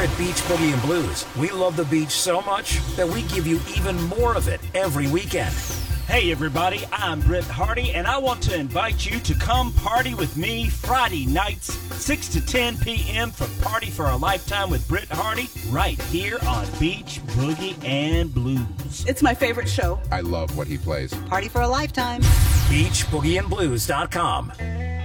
at Beach Boogie and Blues, we love the beach so much that we give you even more of it every weekend. Hey everybody, I'm Britt Hardy, and I want to invite you to come party with me Friday nights, 6 to 10 p.m. for Party for a Lifetime with Britt Hardy, right here on Beach Boogie and Blues. It's my favorite show. I love what he plays. Party for a Lifetime. BeachBoogieandBlues.com.